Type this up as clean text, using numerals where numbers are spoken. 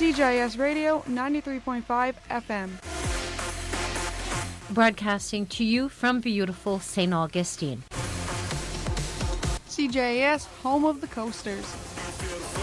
CJS Radio 93.5 FM. Broadcasting to you from beautiful St. Augustine. CJS, home of the coasters.